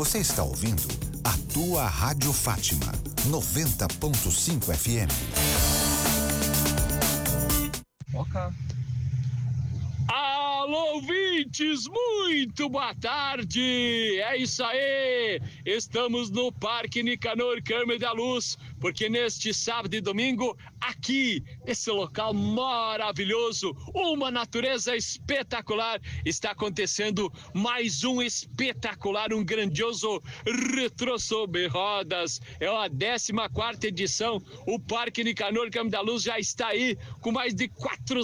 Você está ouvindo a tua Rádio Fátima 90.5 FM. Foca. Alô, ouvintes, muito boa tarde, é isso aí, estamos no Parque Nicanor Carmo da Luz, porque neste sábado e domingo, aqui, nesse local maravilhoso, uma natureza espetacular, está acontecendo mais um espetacular, um grandioso Retrô sobre Rodas, é a 14ª edição, o Parque Nicanor Carmo da Luz já está aí, com mais de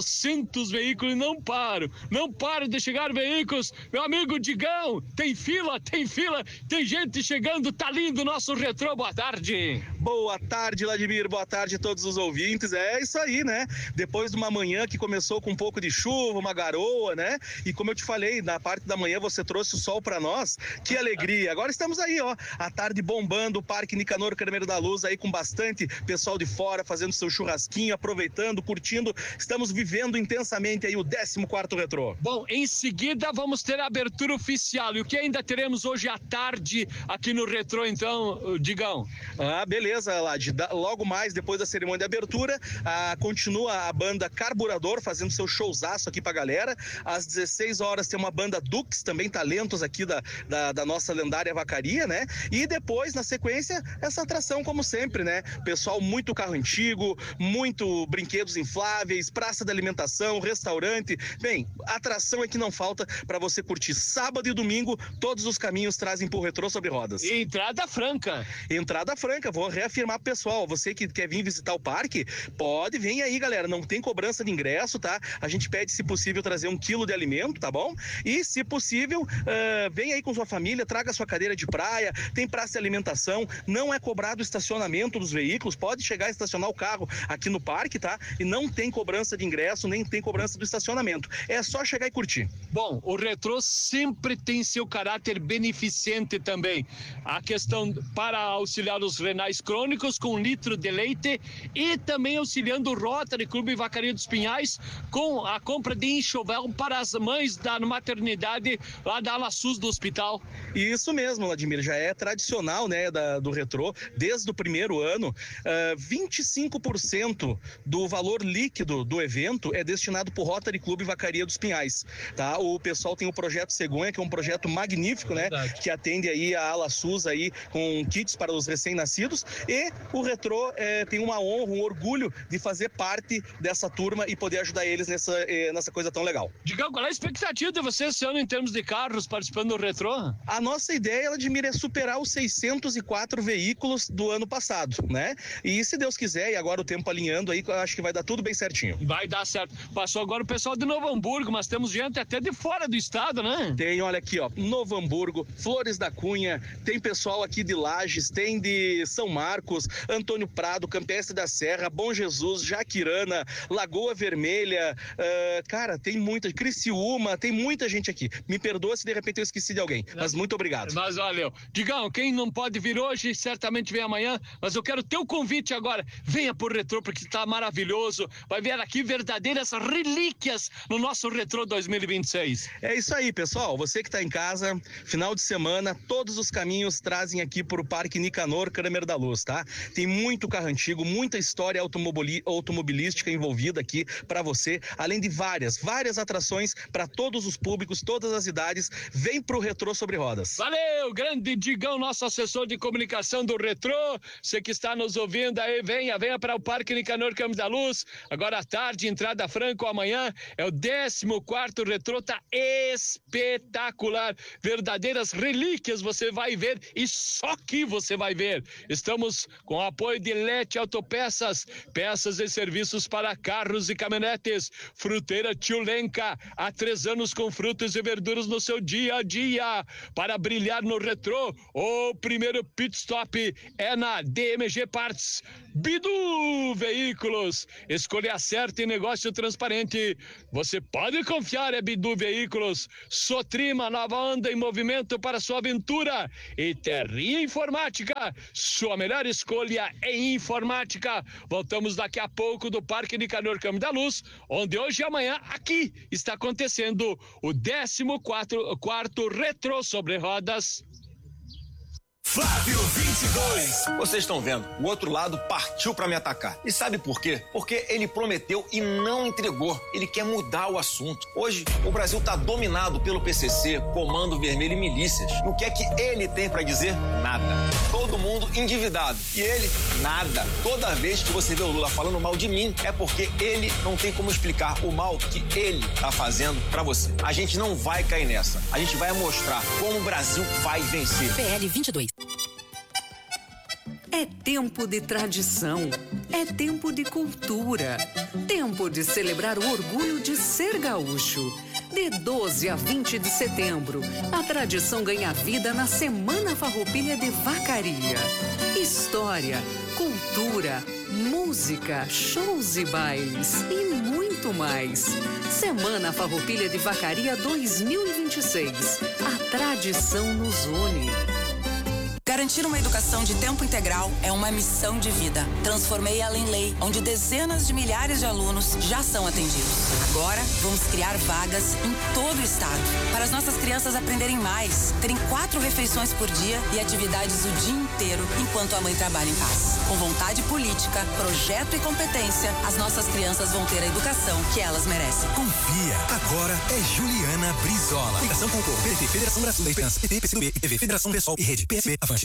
400 veículos, e não para de chegar veículos, meu amigo Digão, tem fila, tem gente chegando, tá lindo o nosso retrô, boa tarde. Boa tarde, Vladimir, boa tarde a todos os ouvintes, é isso aí, né? Depois de uma manhã que começou com um pouco de chuva, uma garoa, né? E como eu te falei, na parte da manhã você trouxe o sol pra nós, que alegria, agora estamos aí, ó, a tarde bombando, o Parque Nicanor Carmo da Luz aí com bastante pessoal de fora, fazendo seu churrasquinho, aproveitando, curtindo, estamos vivendo intensamente aí o 14º Retrô. Bom, em seguida vamos ter a abertura oficial. E o que ainda teremos hoje à tarde aqui no Retrô, então, Digão? Ah, beleza, Lad. Logo mais, depois da cerimônia de abertura, continua a banda Carburador fazendo seu showzaço aqui pra galera. Às 16 horas tem uma banda Dux, também talentos aqui da nossa lendária vacaria, né? E depois, na sequência, essa atração como sempre, né? Pessoal, muito carro antigo, muito brinquedos infláveis, praça de alimentação, restaurante. Bem, atração é que não falta para você curtir. Sábado e domingo, todos os caminhos trazem pro Retrô sobre Rodas. Entrada franca. Entrada franca, vou reafirmar pro pessoal, você que quer vir visitar o parque, pode, vem aí, galera, não tem cobrança de ingresso, tá? A gente pede, se possível, trazer 1 quilo de alimento, tá bom? E, se possível, vem aí com sua família, traga sua cadeira de praia, tem praça de alimentação, não é cobrado o estacionamento dos veículos, pode chegar e estacionar o carro aqui no parque, tá? E não tem cobrança de ingresso, nem tem cobrança do estacionamento. É só chegar e curtir. Bom, o Retrô sempre tem seu caráter beneficente também. A questão para auxiliar os renais crônicos com 1 litro de leite e também auxiliando o Rotary Clube Vacaria dos Pinhais com a compra de enxoval para as mães da maternidade lá da Ala SUS do hospital. Isso mesmo, Vladimir, já é tradicional, né, do Retrô, desde o primeiro ano, 25% do valor líquido do evento é destinado para o Rotary Clube Vacaria dos Pinhais, tá? O pessoal tem o projeto Cegonha, que é um projeto magnífico, né? Verdade. Que atende aí a Ala SUS aí com kits para os recém-nascidos, e o Retrô tem uma honra, um orgulho de fazer parte dessa turma e poder ajudar eles nessa coisa tão legal. Digam, qual é a expectativa de vocês esse ano em termos de carros participando do Retrô? A nossa ideia, Vladimir, é superar os 604 veículos do ano passado, né? E se Deus quiser, e agora o tempo alinhando aí, eu acho que vai dar tudo bem certinho. Vai dar certo. Passou agora o pessoal de Novo Hamburgo, mas temos gente até de fora do estado, né? Tem, olha aqui, ó, Novo Hamburgo, Flores da Cunha, tem pessoal aqui de Lages, tem de São Marcos, Antônio Prado, Campestre da Serra, Bom Jesus, Jaquirana, Lagoa Vermelha, cara, tem muita, Criciúma, tem muita gente aqui. Me perdoa se de repente eu esqueci de alguém, mas muito obrigado. Mas valeu. Digão, quem não pode vir hoje, certamente vem amanhã, mas eu quero teu convite agora. Venha pro Retrô, porque tá maravilhoso. Vai ver aqui verdadeiras relíquias no nosso Retrô 2026. É isso aí, pessoal. Você que tá em casa, final de semana, todos os caminhos trazem aqui pro Parque Nicanor Carmo da Luz, tá? Tem muito carro antigo, muita história automobilística envolvida aqui para você, além de várias atrações para todos os públicos, todas as idades. Vem pro Retrô sobre Rodas. Valeu, grande Digão, nosso assessor de comunicação do Retrô. Você que está nos ouvindo aí, venha para o Parque Nicanor Carmo da Luz. Agora à tarde, entrada franca, amanhã é o 14º Retrô, tá espetacular. Verdadeiras relíquias você vai ver, e só que você vai ver. Estamos com o apoio de Lete Autopeças, peças e serviços para carros e caminhonetes. Fruteira Tio Lenca, há 3 anos com frutas e verduras no seu dia a dia. Para brilhar no Retrô, o primeiro pit stop é na DMG Parts. Bidu Veículos, escolha certa e negócio transparente. Você pode confiar, é Bidu Veículos. Sotrima, nova onda em movimento para sua aventura. E Terrinha Informática, sua melhor escolha em informática. Voltamos daqui a pouco do Parque Nicanor Carmo da Luz, onde hoje e amanhã aqui está acontecendo o 14º Retrô sobre Rodas. Flávio 22. Vocês estão vendo, o outro lado partiu pra me atacar. E sabe por quê? Porque ele prometeu e não entregou. Ele quer mudar o assunto. Hoje, o Brasil tá dominado pelo PCC, Comando Vermelho e milícias. E o que é que ele tem pra dizer? Nada. Todo mundo endividado. E ele, nada. Toda vez que você vê o Lula falando mal de mim, é porque ele não tem como explicar o mal que ele tá fazendo pra você. A gente não vai cair nessa. A gente vai mostrar como o Brasil vai vencer. PL 22. É tempo de tradição, é tempo de cultura, tempo de celebrar o orgulho de ser gaúcho. De 12 a 20 de setembro, a tradição ganha vida na Semana Farroupilha de Vacaria. História, cultura, música, shows e bailes e muito mais. Semana Farroupilha de Vacaria 2026. A tradição nos une. Garantir uma educação de tempo integral é uma missão de vida. Transformei ela em lei, onde dezenas de milhares de alunos já são atendidos. Agora, vamos criar vagas em todo o estado, para as nossas crianças aprenderem mais, terem 4 refeições por dia e atividades o dia inteiro, enquanto a mãe trabalha em casa. Com vontade política, projeto e competência, as nossas crianças vão ter a educação que elas merecem. Confia, agora é Juliana Brizola. Ligação com o PT, Federação Brasil da Esperança, PT, PCdoB, TV, Federação Pessoal e Rede PSB, Avante.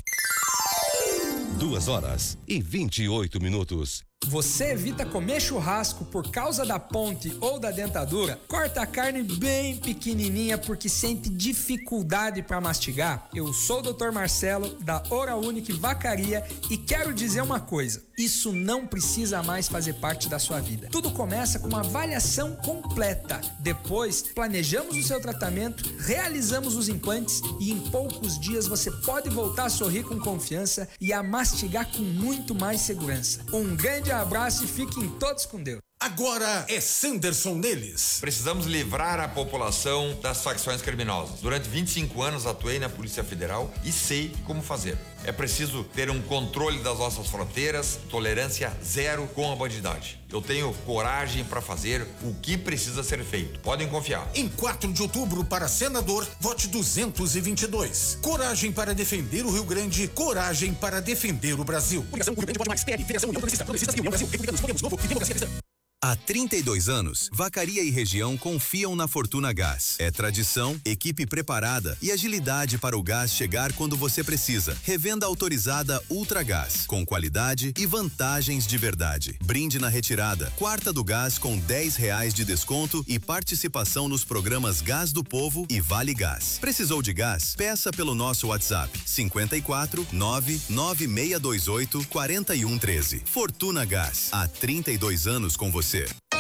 2h28. Você evita comer churrasco por causa da ponte ou da dentadura? Corta a carne bem pequenininha porque sente dificuldade para mastigar? Eu sou o Dr. Marcelo, da Oral Unique Vacaria, e quero dizer uma coisa: isso não precisa mais fazer parte da sua vida. Tudo começa com uma avaliação completa. Depois, planejamos o seu tratamento, realizamos os implantes e em poucos dias você pode voltar a sorrir com confiança e a mastigar com muito mais segurança. Um grande abraço e fiquem todos com Deus. Agora é Sanderson neles. Precisamos livrar a população das facções criminosas. Durante 25 anos atuei na Polícia Federal e sei como fazer. É preciso ter um controle das nossas fronteiras, tolerância zero com a bandidagem. Eu tenho coragem para fazer o que precisa ser feito. Podem confiar. Em 4 de outubro, para senador, vote 222. Coragem para defender o Rio Grande, coragem para defender o Brasil. União Rio Grande Vote Mais, PL, Federação União Progressista, Progressistas e União Brasil, Republicanos, Podemos, Novo e Democracia Cristã. Há 32 anos, Vacaria e região confiam na Fortuna Gás. É tradição, equipe preparada e agilidade para o gás chegar quando você precisa. Revenda autorizada Ultragás, com qualidade e vantagens de verdade. Brinde na retirada. Quarta do gás com R$10 de desconto e participação nos programas Gás do Povo e Vale Gás. Precisou de gás? Peça pelo nosso WhatsApp 54 99628 4113. Fortuna Gás, há 32 anos com você.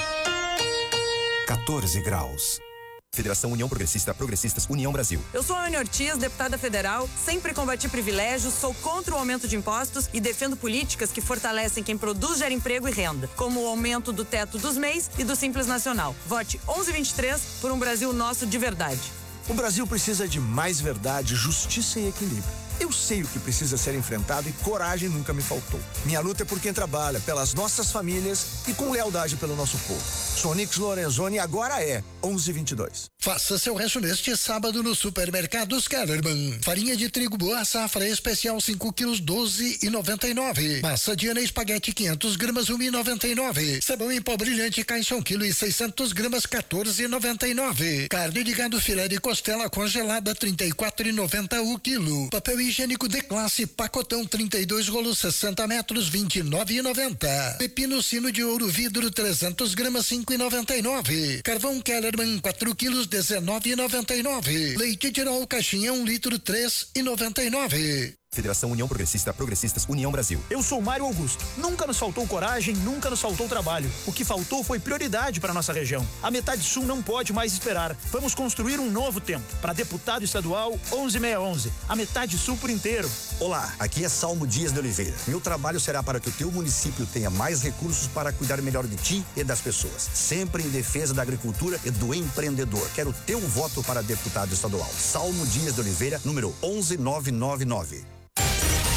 14 graus. Federação União Progressista, Progressistas, União Brasil. Eu sou a Ana Ortiz, deputada federal, sempre combati privilégios, sou contra o aumento de impostos e defendo políticas que fortalecem quem produz, gera emprego e renda, como o aumento do teto dos MEIs e do Simples Nacional. Vote 1123 por um Brasil nosso de verdade. O Brasil precisa de mais verdade, justiça e equilíbrio. Eu sei o que precisa ser enfrentado e coragem nunca me faltou. Minha luta é por quem trabalha, pelas nossas famílias e com lealdade pelo nosso povo. Sou Nix Lorenzoni e agora é 1122. Faça seu resto neste sábado no Supermercados Kellerman. Farinha de trigo boa safra especial 5 quilos 12,99. Massa Diana espaguete 500 gramas 1,99. Sabão em pó brilhante caixa 1 quilo e 600 gramas 14,99. Carne de gado filé de costela congelada 34,90 o quilo. Papel higiênico de classe pacotão 32 rolos 60 metros 29,90. Pepino sino de ouro vidro 300 gramas 5,99. Carvão Kellerman 4 quilos 19,99. Leite Tirol caixinha 1 litro 3,99. Federação União Progressista, Progressistas, União Brasil. Eu sou Mário Augusto. Nunca nos faltou coragem, nunca nos faltou trabalho. O que faltou foi prioridade para nossa região. A metade sul não pode mais esperar. Vamos construir um novo tempo. Para deputado estadual 11611. A metade sul por inteiro. Olá, aqui é Salmo Dias de Oliveira. Meu trabalho será para que o teu município tenha mais recursos para cuidar melhor de ti e das pessoas. Sempre em defesa da agricultura e do empreendedor. Quero teu voto para deputado estadual. Salmo Dias de Oliveira, número 11999.